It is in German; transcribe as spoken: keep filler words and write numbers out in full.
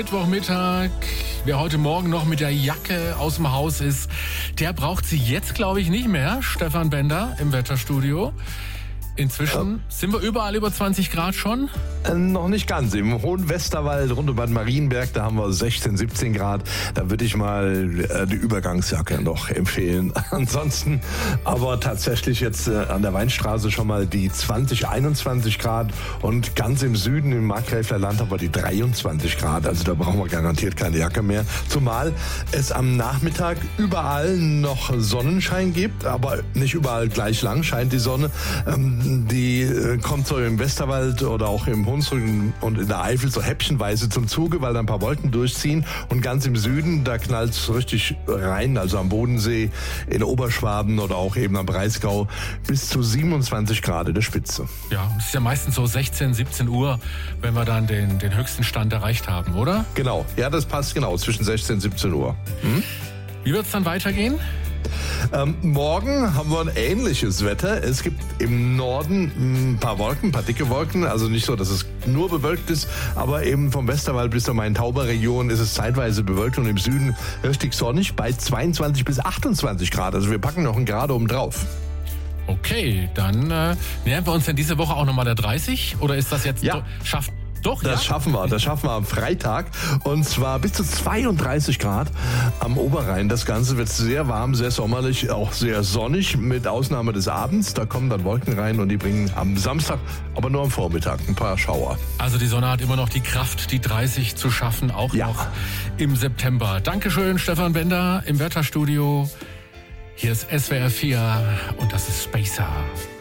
Mittwochmittag. Wer heute Morgen noch mit der Jacke aus dem Haus ist, der braucht sie jetzt, glaube ich, nicht mehr. Stefan Bender im Wetterstudio. Inzwischen ja. sind wir überall über zwanzig Grad schon? Äh, noch nicht ganz. Im hohen Westerwald rund um Bad Marienberg, da haben wir sechzehn, siebzehn Grad. Da würde ich mal äh, die Übergangsjacke noch empfehlen. Ansonsten aber tatsächlich jetzt äh, an der Weinstraße schon mal die zwanzig, einundzwanzig Grad und ganz im Süden im Markgräfler Land haben wir die dreiundzwanzig Grad. Also da brauchen wir garantiert keine Jacke mehr. Zumal es am Nachmittag überall noch Sonnenschein gibt, aber nicht überall gleich lang scheint die Sonne. Ähm, Die äh, kommt so im Westerwald oder auch im Hunsrück und in der Eifel so häppchenweise zum Zuge, weil da ein paar Wolken durchziehen. Und ganz im Süden, da knallt es richtig rein, also am Bodensee, in Oberschwaben oder auch eben am Breisgau, bis zu siebenundzwanzig Grad in der Spitze. Ja, es ist ja meistens so sechzehn, siebzehn Uhr, wenn wir dann den, den höchsten Stand erreicht haben, oder? Genau, ja, das passt genau, zwischen sechzehn und siebzehn Uhr. Hm? Wie wird es dann weitergehen? Ähm, morgen haben wir ein ähnliches Wetter. Es gibt im Norden ein paar Wolken, ein paar dicke Wolken. Also nicht so, dass es nur bewölkt ist, aber eben vom Westerwald bis zur Main-Tauber-Region ist es zeitweise bewölkt und im Süden richtig sonnig bei zweiundzwanzig bis achtundzwanzig Grad. Also wir packen noch einen Grad oben drauf. Okay, dann äh, nähern wir uns denn diese Woche auch nochmal der dreißig? Oder ist das jetzt ja. do- schafft Doch, das ja? schaffen wir. Das schaffen wir am Freitag. Und zwar bis zu zweiunddreißig Grad am Oberrhein. Das Ganze wird sehr warm, sehr sommerlich, auch sehr sonnig, mit Ausnahme des Abends. Da kommen dann Wolken rein und die bringen am Samstag, aber nur am Vormittag, ein paar Schauer. Also die Sonne hat immer noch die Kraft, die dreißig zu schaffen, auch ja. noch im September. Dankeschön, Stefan Bender im Wetterstudio. Hier ist S W R vier und das ist Spacer.